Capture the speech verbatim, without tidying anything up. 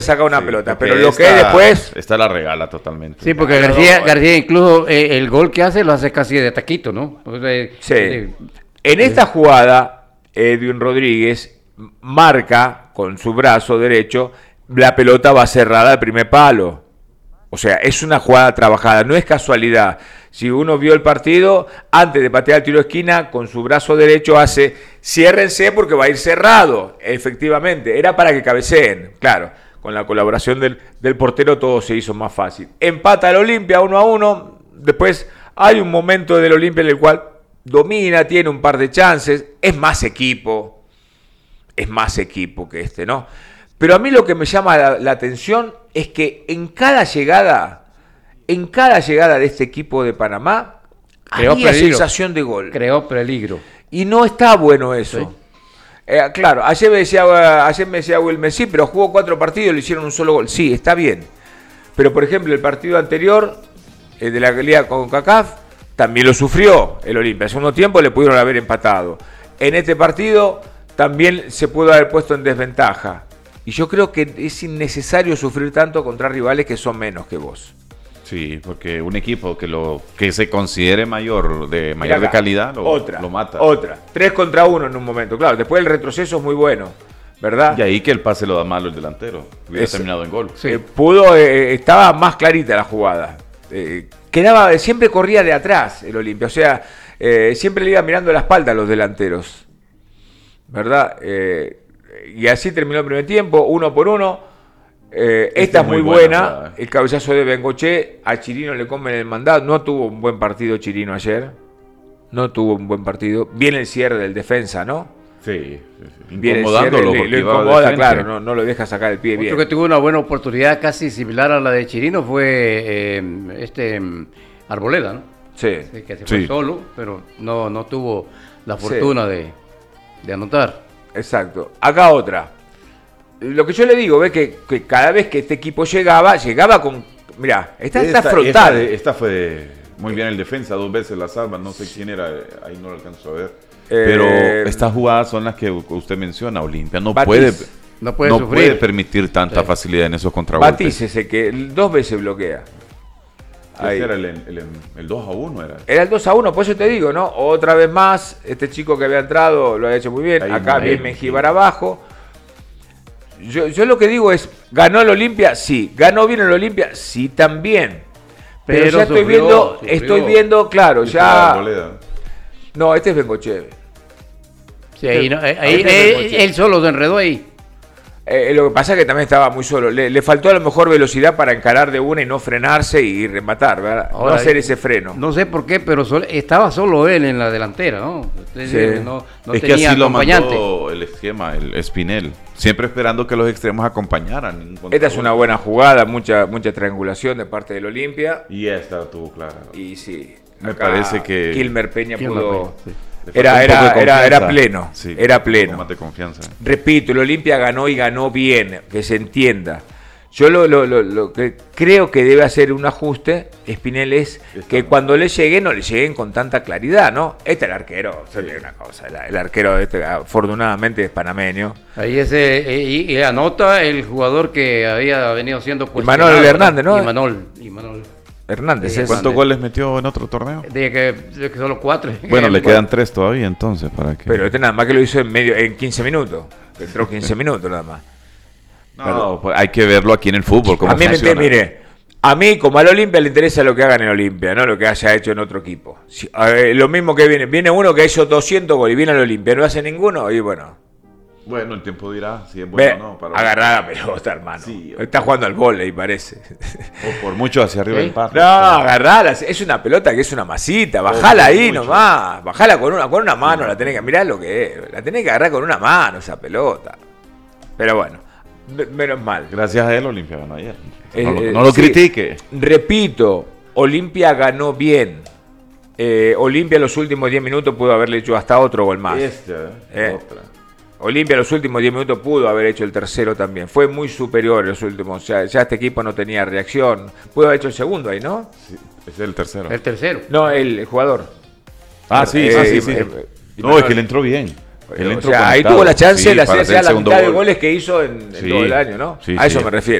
saca una sí, pelota, pero esta, lo que es después... Esta la regala totalmente. Sí, porque García, García incluso eh, el gol que hace lo hace casi de taquito, ¿no? O sea, sí. De, en de, esta jugada, Edwin Rodríguez marca con su brazo derecho, la pelota va cerrada al primer palo. O sea, es una jugada trabajada, no es casualidad. Si uno vio el partido, antes de patear el tiro de esquina, con su brazo derecho hace, ciérrense porque va a ir cerrado. Efectivamente, era para que cabeceen, claro. Con la colaboración del, del portero todo se hizo más fácil. Empata el Olimpia uno a uno. Después hay un momento del Olimpia en el cual domina, tiene un par de chances. Es más equipo. Es más equipo que este, ¿no? Pero a mí lo que me llama la, la atención es que en cada llegada, en cada llegada de este equipo de Panamá, creó había peligro, sensación de gol. Creó peligro. Y no está bueno eso. Sí. Eh, claro, ayer me decía, ayer me decía Wilmer, sí, pero jugó cuatro partidos y le hicieron un solo gol. Sí, está bien. Pero, por ejemplo, el partido anterior, el de la liga con CACAF, también lo sufrió el Olimpia. En segundo tiempo le pudieron haber empatado. En este partido también se pudo haber puesto en desventaja. Y yo creo que es innecesario sufrir tanto contra rivales que son menos que vos. Sí, porque un equipo que lo que se considere mayor, de mayor acá, de calidad, lo, otra, lo mata. Otra, tres contra uno en un momento. Claro, después el retroceso es muy bueno, ¿verdad? Y ahí que el pase lo da malo el delantero. Hubiera Ese, terminado en gol. Sí. Eh, pudo, eh, estaba más clarita la jugada. Eh, quedaba, siempre corría de atrás el Olimpia. O sea, eh, siempre le iba mirando la espalda a los delanteros, ¿verdad? Eh, y así terminó el primer tiempo, uno por uno. Eh, esta, esta es muy, muy buena, buena. El cabezazo de Bengoche, a Chirino le comen el mandato. No tuvo un buen partido Chirino ayer. No tuvo un buen partido. Viene el cierre del defensa, ¿no? Sí, sí, sí. Incomodándolo. Le, le incomoda, claro, no, no lo deja sacar el pie Otro bien. que tuvo una buena oportunidad casi similar a la de Chirino fue eh, este Arboleda, ¿no? Sí. Que se fue sí. solo, pero no, no tuvo la fortuna sí. de, de anotar. Exacto. Acá otra. Lo que yo le digo, ve que, que cada vez que este equipo llegaba, llegaba con... Mirá, esta está frontal. Esta, esta fue muy bien el defensa, dos veces la salva, no sé quién era, ahí no lo alcanzo a ver. Eh, Pero estas jugadas son las que usted menciona, Olimpia. No Batiz, puede, no puede, no puede permitir tanta sí. facilidad en esos contragolpes. Batiz ese que dos veces bloquea. Ese era el, el, el dos a uno. Era. era el dos a uno, por eso te digo, ¿no? Otra vez más, este chico que había entrado lo ha hecho muy bien. Ahí, Acá ahí, bien Mengíbar abajo. Yo, yo lo que digo es, ¿ganó el Olimpia? Sí. ¿Ganó bien el Olimpia? Sí, también. Pero, Pero ya estoy sufrió, viendo, sufrió. estoy viendo, claro, ya... No, este es Bengoche. Sí, ahí, no, ahí, ahí él, él solo se enredó ahí. Eh, lo que pasa es que también estaba muy solo. Le, le faltó a lo mejor velocidad para encarar de una y no frenarse y rematar, ¿verdad? Ahora, no hacer ese freno. No sé por qué, pero solo, estaba solo él en la delantera, ¿no? Sí. no, no es que así lo mandó el esquema, el Espinel. Siempre esperando que los extremos acompañaran. Esta es una buena jugada, mucha mucha triangulación de parte del Olimpia. Y esta tuvo clara. Y sí. Me parece que... Kilmer Peña Kilmer pudo... Peña, sí. Era, era, era, era pleno, sí, era pleno. Más de confianza. Repito, el Olimpia ganó y ganó bien, que se entienda. Yo lo, lo, lo, lo que creo que debe hacer un ajuste, Espinel, es Está que bien. Cuando le lleguen, no le lleguen con tanta claridad, ¿no? Este es el arquero, sí. una cosa, el, el arquero este, afortunadamente es panameño. Ahí ese, y, y anota el jugador que había venido siendo cuestionado. Manuel Hernández, ¿no? Imanol, Imanol. Hernández. ¿Cuántos Hernández. goles metió en otro torneo? De que, de que solo cuatro. Bueno, le quedan tres todavía entonces. para que Pero este nada más que lo hizo en medio en quince minutos. Entró quince minutos nada más. No, Pero, pues hay que verlo aquí en el fútbol. Cómo a mí funciona. me mire, a mí como al Olimpia le interesa lo que hagan en Olimpia, no lo que haya hecho en otro equipo. Si, ver, lo mismo que viene, viene uno que hizo doscientos goles y viene al Olimpia, no hace ninguno y bueno. Bueno, el tiempo dirá si es bueno Ve, o no. Para agarrar la pelota, hermano. Sí, está jugando al vóley, parece. O por mucho hacia arriba ¿Sí? del parque. No, agarrarla. Es una pelota que es una masita. Bajala ahí mucho. nomás. Bajala con una, con una mano. Sí, la tenés que mirá lo que es. La tenés que agarrar con una mano esa pelota. Pero bueno, menos mal. Gracias a él, Olimpia ganó ayer. Eh, no, lo, no lo sí, critique. Repito, Olimpia ganó bien. Eh, Olimpia en los últimos diez minutos pudo haberle hecho hasta otro gol más. Este, eh. otra. Olimpia en los últimos diez minutos pudo haber hecho el tercero también. Fue muy superior en los últimos. O sea, ya este equipo no tenía reacción. Pudo haber hecho el segundo ahí, ¿no? Sí, es el tercero. El tercero. No, el, el jugador. Ah, sí, eh, ah, sí, eh, sí. Eh, no, es que le entró bien. O sea, ahí tuvo la chance sí, de hacer la mitad de goles que hizo en, sí, en todo el año, ¿no? Sí, a eso sí. me refiero.